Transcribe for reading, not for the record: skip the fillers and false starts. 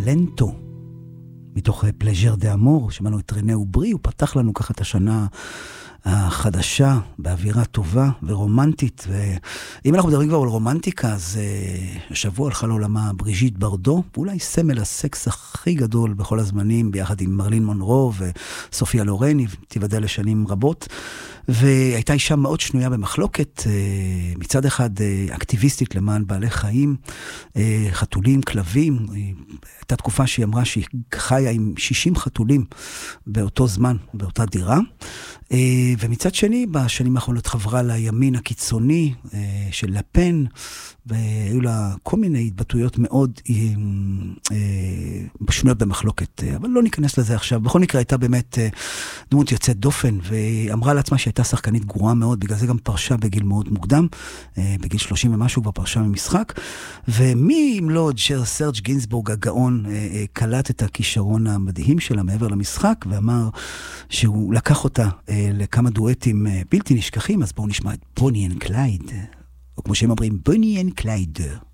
טלנטו, מתוך פלז'ר דה אמור, שמענו את רנה וברי, הוא פתח לנו ככה את השנה החדשה, באווירה טובה ורומנטית, ואם אנחנו מדברים כבר על רומנטיקה, אז השבוע הלכה לעולמה בריז'יט ברדו, ואולי סמל הסקס הכי גדול בכל הזמנים, ביחד עם מרלין מונרו וסופיה לורני, תיבדל לשנים רבות, והייתה אישה מאוד שנויה במחלוקת, מצד אחד אקטיביסטית למען בעלי חיים, חתולים, כלבים, הייתה תקופה שהיא אמרה שהיא חיה עם 60 חתולים באותו זמן, באותה דירה, ומצד שני, בשנים האחרונות חברה לימין הקיצוני של לפן, והיו לה כל מיני התבטאויות מאוד שנויות במחלוקת, אבל לא ניכנס לזה עכשיו. בכל מקרה הייתה באמת דמות יוצאת דופן, ואמרה לעצמה שהייתה שחקנית גרועה מאוד, בגלל זה גם פרשה בגיל מאוד מוקדם, בגיל 30 ומשהו כבר פרשה ממשחק, ומי אם לא סרג' גינסבורג הגאון קלט את הכישרון המדהים שלה מעבר למשחק, ואמר שהוא לקח אותה לכמה דואטים בלתי נשכחים, אז בואו נשמע את בוני אנד קלייד, או כמו שהם אומרים, בוני אנד קלייד.